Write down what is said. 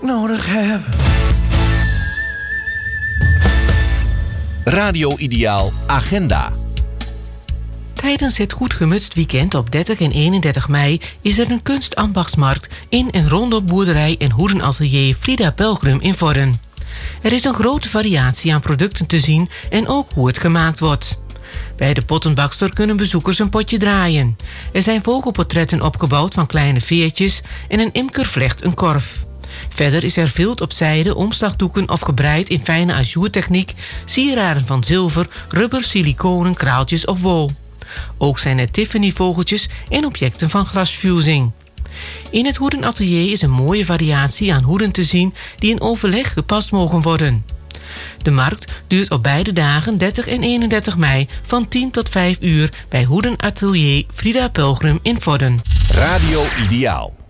ik nodig heb. Radio Ideaal Agenda. Tijdens het Goed Gemutst weekend op 30 en 31 mei is er een kunstambachtsmarkt in en rondom boerderij en hoedenatelier Frida Pelgrim in Vorden. Er is een grote variatie aan producten te zien en ook hoe het gemaakt wordt. Bij de pottenbakster kunnen bezoekers een potje draaien. Er zijn vogelportretten opgebouwd van kleine veertjes en een imker vlecht een korf. Verder is er vilt op zijde, omslagdoeken of gebreid in fijne ajourtechniek, sieraden van zilver, rubber, siliconen, kraaltjes of wol. Ook zijn er Tiffany-vogeltjes en objecten van glasfusing. In het hoedenatelier is een mooie variatie aan hoeden te zien die in overleg gepast mogen worden. De markt duurt op beide dagen 30 en 31 mei van 10 tot 5 uur bij Hoedenatelier Frida Pelgrim in Vorden. Radio Ideaal.